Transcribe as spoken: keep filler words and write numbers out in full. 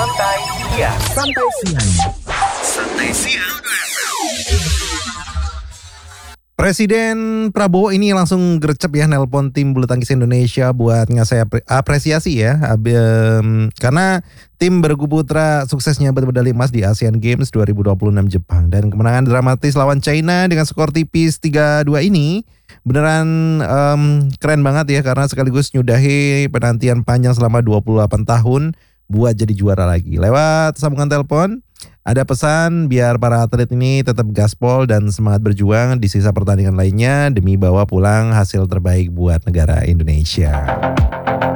Santai Siang. Santai siang. Santai Siang. Presiden Prabowo ini langsung gercep ya nelpon tim bulu tangkis Indonesia buat ngasih apre- apresiasi ya. Ab- em, karena tim bergu putra sukses nyabet medali emas di Asian Games dua ribu dua puluh enam Jepang. Dan kemenangan dramatis lawan China dengan skor tipis tiga dua ini beneran em, keren banget ya, karena sekaligus nyudahi penantian panjang selama dua puluh delapan tahun buat jadi juara lagi. Lewat sambungan telepon ada pesan biar para atlet ini tetap gaspol dan semangat berjuang di sisa pertandingan lainnya demi bawa pulang hasil terbaik buat negara Indonesia.